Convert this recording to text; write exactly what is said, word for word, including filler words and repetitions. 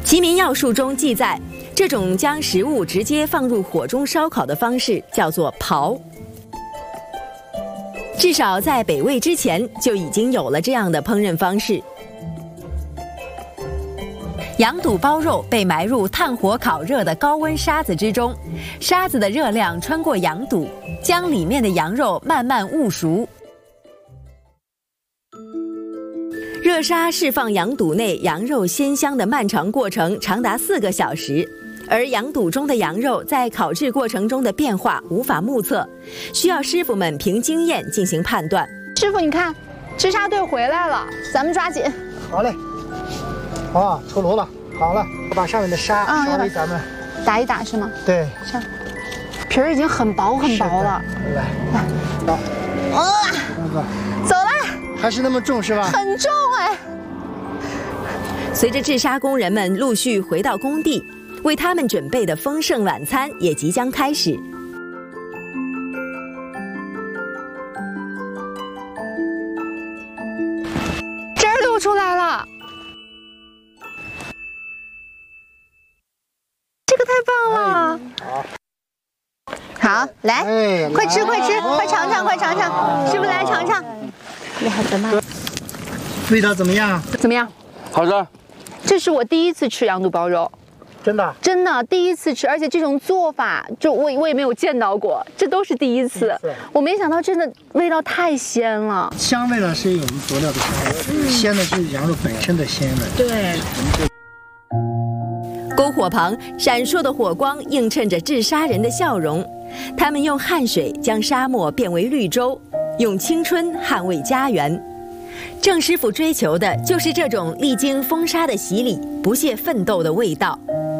齐民要术中记载，这种将食物直接放入火中烧烤的方式叫做刨。至少在北魏之前就已经有了这样的烹饪方式。羊肚包肉被埋入炭火烤热的高温沙子之中，沙子的热量穿过羊肚，将里面的羊肉慢慢焐熟。热沙释放羊肚内羊肉鲜香的漫长过程长达四个小时，而羊肚中的羊肉在烤制过程中的变化无法目测，需要师傅们凭经验进行判断。 师傅，你看，治沙队回来了，咱们抓紧。 好嘞。啊，出炉了，好了，把上面的沙稍微咱们打一打是吗？ 对， 上皮儿已经很薄很薄了。 来，来，走。 啊，走了。 还是那么重是吧？ 很重哎。 随着制沙工人们陆续回到工地，为他们准备的丰盛晚餐也即将开始。 汁儿流出来了，这个太棒了！好，来，哎、快吃快吃，快尝尝快尝尝，师傅来尝尝。厉害的吗？ 味道怎么样？ 怎么样？ 好吃。 这是我第一次吃羊肚包肉。 真的， 真的第一次吃，而且这种做法就我我也没有见到过，这都是第一次。我没想到，真的味道太鲜了。 香味呢是我们佐料的香味，嗯、鲜的是羊肉本身的鲜味。 对。 篝火旁，闪烁的火光映衬着制沙人的笑容。他们用汗水将沙漠变为绿洲，用青春捍卫家园。郑师傅追求的就是这种历经风沙的洗礼、不懈奋斗的味道。